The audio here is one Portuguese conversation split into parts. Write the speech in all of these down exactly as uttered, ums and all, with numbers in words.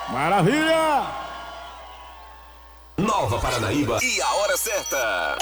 Maravilha! Nova Paranaíba e a hora certa.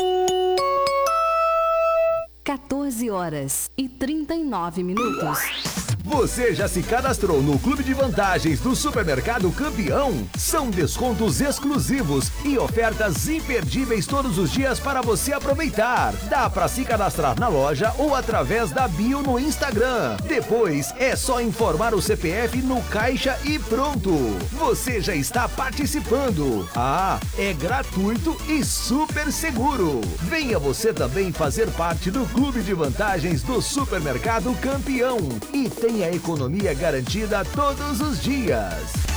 quatorze horas e trinta e nove minutos. Você já se cadastrou no Clube de Vantagens do Supermercado Campeão? São descontos exclusivos e ofertas imperdíveis todos os dias para você aproveitar. Dá para se cadastrar na loja ou através da bio no Instagram. Depois é só informar o C P F no caixa e pronto. Você já está participando. Ah, é gratuito e super seguro. Venha você também fazer parte do Clube de Vantagens do Supermercado Campeão e tem a economia garantida todos os dias.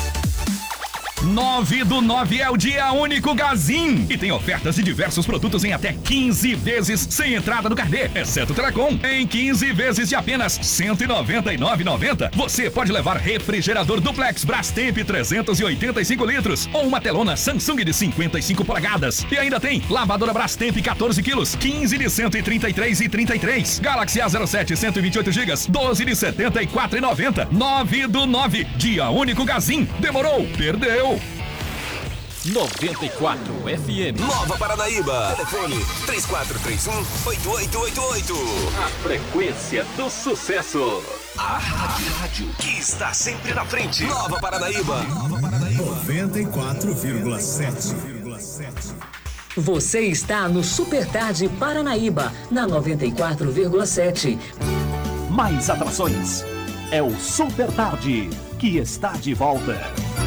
nove do nove é o dia único Gazin e tem ofertas de diversos produtos em até quinze vezes sem entrada no carnê, exceto o Telecom, em quinze vezes de apenas cento e noventa e nove reais e noventa centavos. Você pode levar refrigerador Duplex Brastemp trezentos e oitenta e cinco litros ou uma telona Samsung de cinquenta e cinco polegadas. E ainda tem lavadora Brastemp quatorze quilos, quinze de cento e trinta e três reais e trinta e três centavos. Galaxy A zero sete cento e vinte e oito gigas, doze de setenta e quatro reais e noventa centavos. nove do nove, dia único Gazin. Demorou? Perdeu! noventa e quatro F M. Nova Paranaíba. Telefone três quatro três um, oito oito oito oito. A frequência do sucesso. A rádio que está sempre na frente. Nova Paranaíba. Nova Paranaíba. noventa e quatro vírgula sete. Você está no Super Tarde Paranaíba, na noventa e quatro vírgula sete. Mais atrações. É o Super Tarde, que está de volta.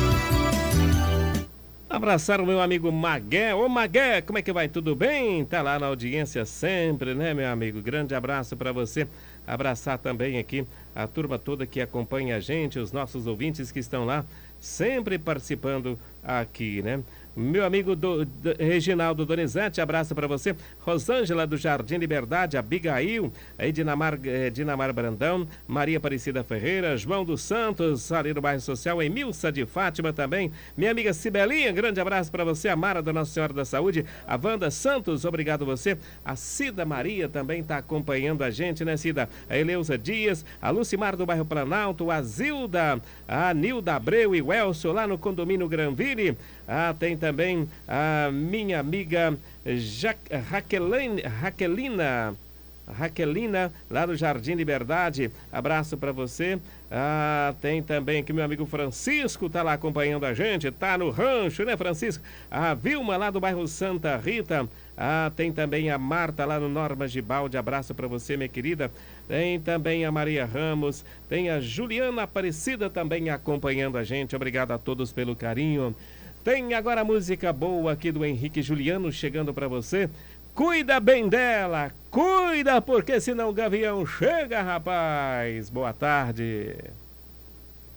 Abraçar o meu amigo Magué. Ô Magué, como é que vai? Tudo bem? Tá lá na audiência sempre, né, meu amigo? Grande abraço para você. Abraçar também aqui a turma toda que acompanha a gente, os nossos ouvintes que estão lá, sempre participando aqui, né? Meu amigo do, do, Reginaldo Donizete, abraço para você. Rosângela do Jardim Liberdade, Abigail, aí Dinamar, eh, Dinamar Brandão, Maria Aparecida Ferreira, João dos Santos, ali no bairro Social, Emilça de Fátima também. Minha amiga Cibelinha, grande abraço para você. A Mara da Nossa Senhora da Saúde, a Wanda Santos, obrigado você. A Cida Maria também está acompanhando a gente, né, Cida? A Eleusa Dias, a Lucimar do bairro Planalto, a Zilda, a Nilda Abreu e o Elcio lá no condomínio Granville. Ah, tem também a minha amiga ja Raquelin, Raquelina, Raquelina, lá do Jardim Liberdade. Abraço para você. Ah, tem também aqui meu amigo Francisco, tá lá acompanhando a gente, tá no rancho, né, Francisco? A Vilma, lá do bairro Santa Rita. Ah, tem também a Marta, lá no Normas de Balde. Abraço para você, minha querida. Tem também a Maria Ramos, tem a Juliana Aparecida também acompanhando a gente. Obrigado a todos pelo carinho. Tem agora a música boa aqui do Henrique Juliano chegando para você. Cuida bem dela, cuida, porque senão o gavião chega, rapaz. Boa tarde.